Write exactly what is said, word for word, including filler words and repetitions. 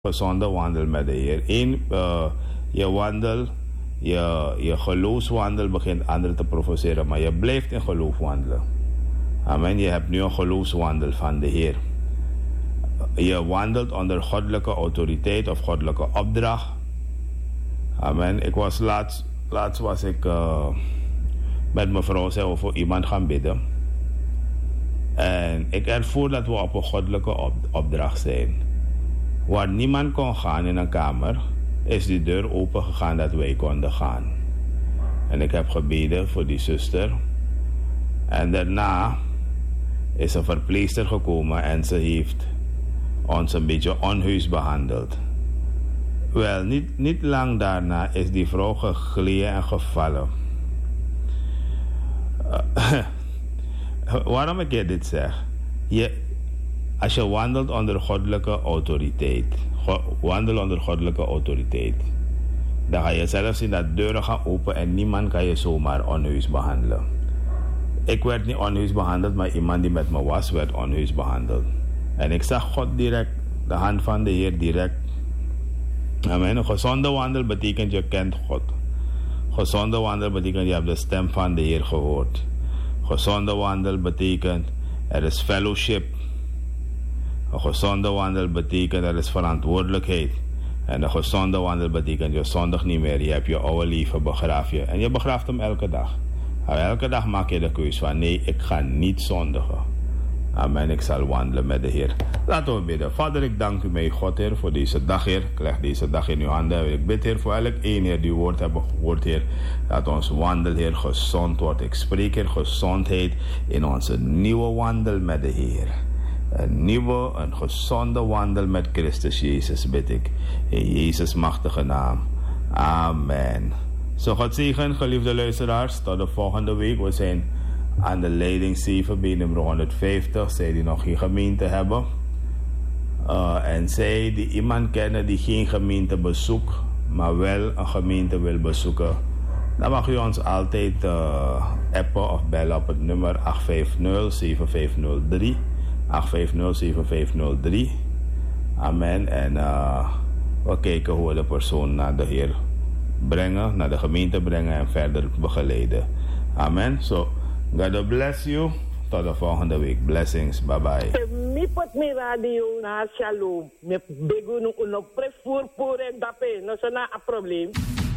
gezonde wandel met de Heer. Eén, uh, je wandel, je, je geloofswandel begint anderen te provoceren, maar je blijft in geloof wandelen. Amen. Je hebt nu een geloofswandel van de Heer. Je wandelt onder goddelijke autoriteit of goddelijke opdracht. Amen. Ik was laatst, laatst was ik uh, met mijn vrouw zei we voor iemand gaan bidden. En ik ervoer dat we op een goddelijke op, opdracht zijn. Waar niemand kon gaan in een kamer, is die deur open gegaan dat wij konden gaan. En ik heb gebeden voor die zuster. En daarna is een verpleegster gekomen en ze heeft ons een beetje onheus behandeld. Wel, niet, niet lang daarna is die vrouw gegleden en gevallen. Uh, waarom ik je dit zeg? Je, als je wandelt onder goddelijke autoriteit, go, wandel onder goddelijke autoriteit, dan ga je zelf zien dat deuren gaan open en niemand kan je zomaar onheus behandelen. Ik werd niet onheus behandeld, maar iemand die met me was, werd onheus behandeld. En ik zag God direct, de hand van de Heer direct. Amen. Een gezonde wandel betekent je kent God. Gezonde wandel betekent je hebt de stem van de Heer gehoord. Gezonde wandel betekent er is fellowship. Een gezonde wandel betekent er is verantwoordelijkheid. En een gezonde wandel betekent je zondig niet meer. Je hebt je oude leven begraaf je. En je begraaft hem elke dag. En elke dag maak je de keus van nee, ik ga niet zondigen. Amen, ik zal wandelen met de Heer. Laten we bidden. Vader, ik dank u, mijn God, Heer, voor deze dag, Heer. Ik leg deze dag in uw handen. Ik bid, Heer, voor elk een, Heer, die woord hebben gehoord, Heer. Dat ons wandel, Heer, gezond wordt. Ik spreek, Heer, gezondheid in onze nieuwe wandel met de Heer. Een nieuwe, een gezonde wandel met Christus Jezus, bid ik. In Jezus' machtige naam. Amen. Zo, God zegen, geliefde luisteraars. Tot de volgende week. We zijn aan de leiding zeven B nummer honderdvijftig. Zij die nog geen gemeente hebben. Uh, en zij die iemand kennen die geen gemeente bezoekt, maar wel een gemeente wil bezoeken, dan mag u ons altijd uh, appen of bellen op het nummer acht vijf nul zeven vijf nul drie. acht vijf nul zeven vijf nul drie. Amen. En uh, we kijken hoe we de persoon naar de Heer brengen, naar de gemeente brengen en verder begeleiden. Amen. So, God bless you. Tot de volgende week. Blessings. Bye bye. Mi pot mi radio na shalom. Me begu no no prefor por en dape. No sana a probleem.